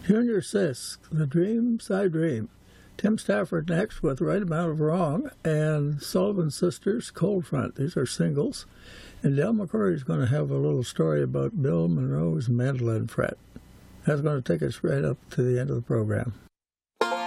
Junior Sisk, The Dreams I Dream. Tim Stafford next with Right Amount of Wrong, and Sullivan Sisters, Cold Front. These are singles. And Del McCoury is going to have a little story about Bill Monroe's mandolin fret. That's going to take us right up to the end of the program.